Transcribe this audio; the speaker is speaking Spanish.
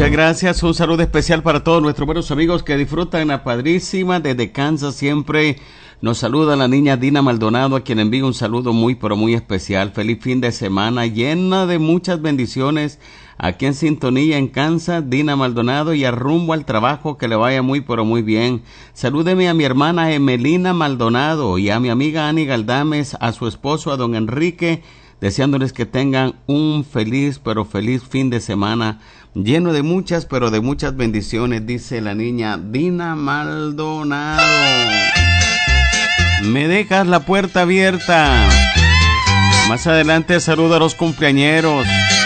Muchas gracias. Un saludo especial para todos nuestros buenos amigos que disfrutan la padrísima. Desde Kansas siempre nos saluda la niña Dina Maldonado, a quien envío un saludo muy pero muy especial. Feliz fin de semana llena de muchas bendiciones. Aquí en sintonía en Kansas, Dina Maldonado, y a rumbo al trabajo, que le vaya muy pero muy bien. Salúdeme a mi hermana Emelina Maldonado y a mi amiga Ani Galdames, a su esposo, a don Enrique, deseándoles que tengan un feliz pero feliz fin de semana lleno de muchas pero de muchas bendiciones, dice la niña Dina Maldonado. Me dejas la puerta abierta. Más adelante saludo a los cumpleañeros.